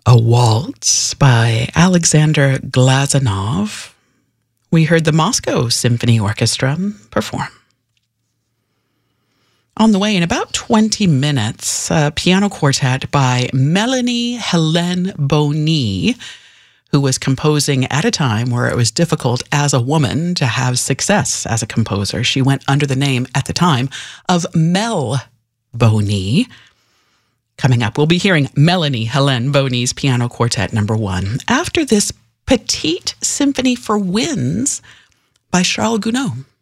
a waltz by Alexander Glazunov. We heard the Moscow Symphony Orchestra perform. On the way, in about 20 minutes, a piano quartet by Melanie Helene Boni, who was composing at a time where it was difficult as a woman to have success as a composer. She went under the name at the time of Mel Boni. Coming up, we'll be hearing Melanie Helene Boni's Piano Quartet No. 1 after this Petite Symphony for Winds by Charles Gounod.